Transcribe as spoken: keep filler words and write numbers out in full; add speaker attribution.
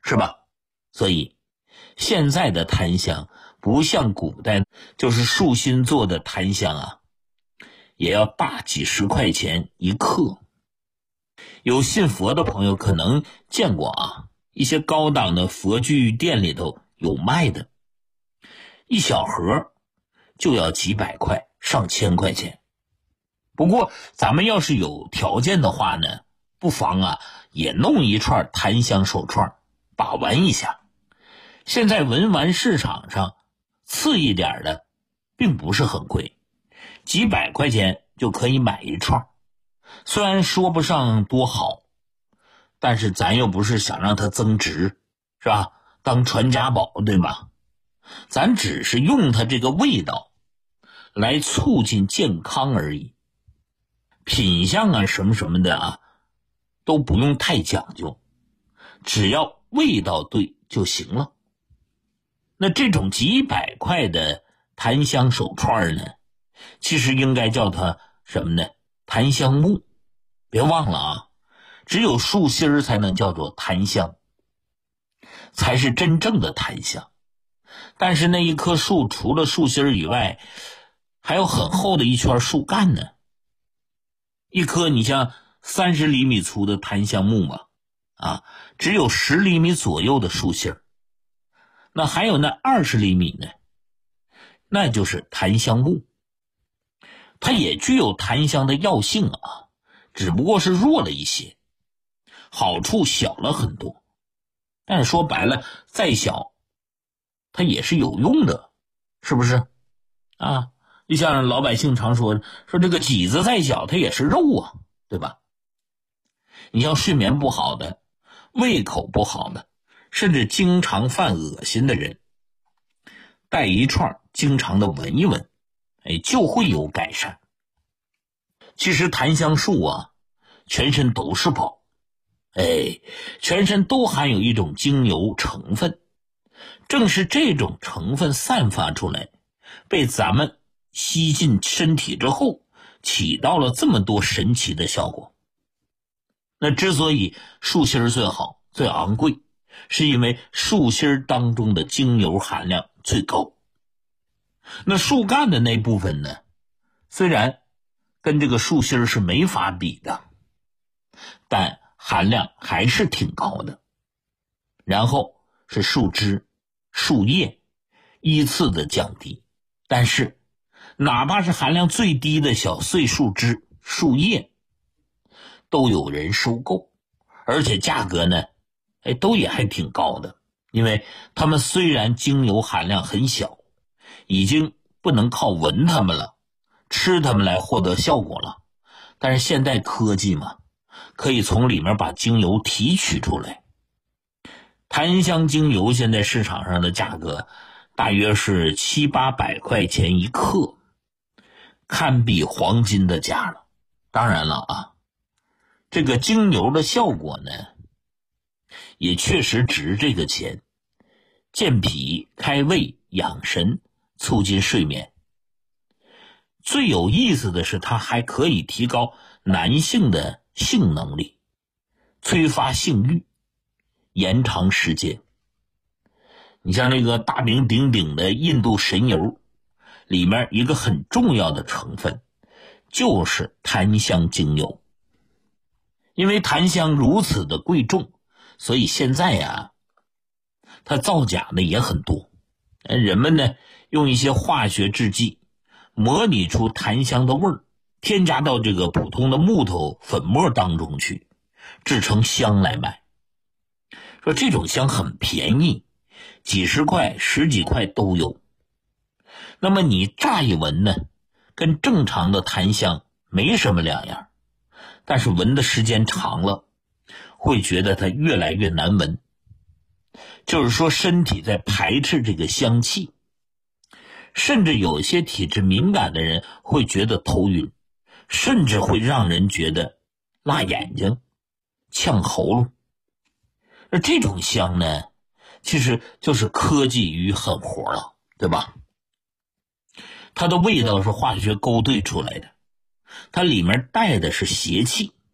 Speaker 1: 是吧？所以现在的檀香不像古代就是树心做的檀香啊，也要大几十块钱一克。有信佛的朋友可能见过啊，一些高档的佛具店里头有卖的，一小盒就要几百块上千块钱。不过咱们要是有条件的话呢，不妨啊也弄一串檀香手串把玩一下。现在文玩市场上次一点的并不是很贵，几百块钱就可以买一串。虽然说不上多好，但是咱又不是想让它增值，是吧？当传家宝，对吧？咱只是用它这个味道来促进健康而已。品相啊什么什么的啊都不用太讲究，只要味道对就行了。那这种几百块的檀香手串呢，其实应该叫它什么呢？檀香木。别忘了啊，只有树心才能叫做檀香，才是真正的檀香。但是那一棵树除了树心以外，还有很厚的一圈树干呢。一棵你像三十厘米粗的檀香木嘛，啊，只有十厘米左右的树心。那还有那二十厘米呢，那就是檀香木。它也具有檀香的药性啊，只不过是弱了一些，好处小了很多。但是说白了，再小它也是有用的，是不是啊？就像老百姓常说说这个几子再小它也是肉啊，对吧？你像睡眠不好的，胃口不好的，甚至经常犯恶心的人，带一串经常的闻一闻，哎，就会有改善。其实檀香树啊，全身都是宝，哎，全身都含有一种精油成分，正是这种成分散发出来，被咱们吸进身体之后，起到了这么多神奇的效果。那之所以树心最好最昂贵，是因为树心当中的精油含量最高。那树干的那部分呢，虽然跟这个树心是没法比的，但含量还是挺高的。然后是树枝、树叶依次的降低，但是哪怕是含量最低的小碎树枝、树叶都有人收购，而且价格呢，哎，都也还挺高的。因为它们虽然精油含量很小，已经不能靠闻它们了，吃它们来获得效果了，但是现代科技嘛，可以从里面把精油提取出来。檀香精油现在市场上的价格大约是七八百块钱一克，堪比黄金的价了。当然了啊，这个精油的效果呢，也确实值这个钱，健脾、开胃、养神、促进睡眠。最有意思的是，它还可以提高男性的性能力，催发性欲，延长时间。你像那个大名鼎鼎的印度神油，里面一个很重要的成分就是檀香精油。因为檀香如此的贵重，所以现在呀，它造假的也很多。人们呢，用一些化学制剂模拟出檀香的味儿，添加到这个普通的木头粉末当中去，制成香来卖。说这种香很便宜，几十块、十几块都有。那么你乍一闻呢，跟正常的檀香没什么两样，但是闻的时间长了，会觉得它越来越难闻。就是说身体在排斥这个香气，甚至有些体质敏感的人会觉得头晕，甚至会让人觉得辣眼睛、呛喉咙。而这种香呢，其实就是科技与狠活了，对吧？它的味道是化学勾兑出来的，它里面带的是邪气，